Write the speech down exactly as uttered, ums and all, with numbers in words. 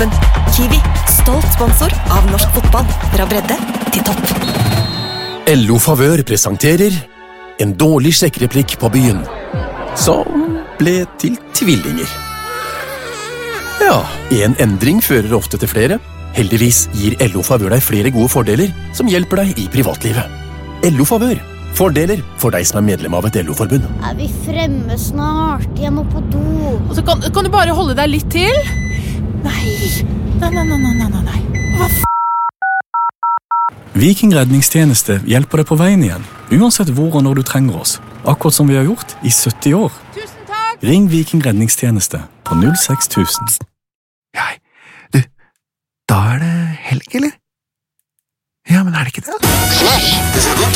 toppen. Kiwi, stolt sponsor av norsk fotball. Fra bredde til topp. L O Favør presenterer en dårlig sjekkereplikk på byen, som ble til tvillinger. Ja, en endring fører ofte til flere. Heldigvis gir L O Favør deg flere gode fordeler som hjelper deg i privatlivet. L O Favør. Fordeler for deg som er medlem av et L O-forbund. Er vi fremme snart? Jeg må på do. Og så kan, kan du bare holde deg litt til? Nei, nei, nei, nei, nei, nei, nei. Hva f***? Viking redningstjeneste hjelper deg på veien igjen, uansett hvor og når du trenger oss. Akkurat som vi har gjort i sytti år. Tusen takk! Ring Viking redningstjeneste på null seks tusen. Hei, du, da er det helg, eller? Ja, men er det ikke det?